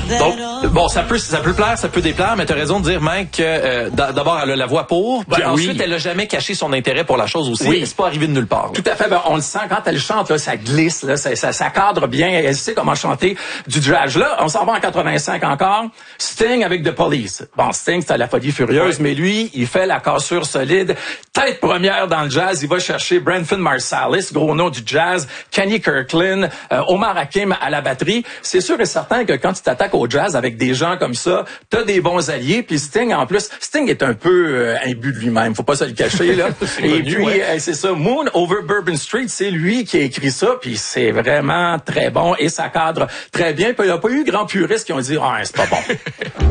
Donc, bon, ça peut plaire, ça peut déplaire, mais t'as raison de dire, Mike, que d'abord, elle a la voix pour, puis ensuite, elle a jamais caché son intérêt pour la chose aussi. Oui. C'est pas arrivé de nulle part. Tout à fait. Ben, on le sent quand elle chante, là, ça glisse, là, ça cadre bien. Elle sait comment chanter du jazz. Là, on s'en va en 85 encore. Sting avec The Police. Bon, Sting, c'était la folie furieuse, mais lui, il fait la cassure solide. Tête première dans le jazz, il va chercher Branford Marsalis, gros nom du jazz, Kenny Kirkland, Omar Hakim à la batterie. C'est sûr et certain que quand tu t'attaques au jazz avec des gens comme ça, t'as des bons alliés. Puis Sting, en plus, Sting est un peu imbu de lui-même, faut pas se le cacher là. Et puis c'est ça, Moon Over Bourbon Street, c'est lui qui a écrit ça, puis c'est vraiment très bon et ça cadre très bien. Puis il n'y a pas eu grand puriste qui ont dit c'est pas bon.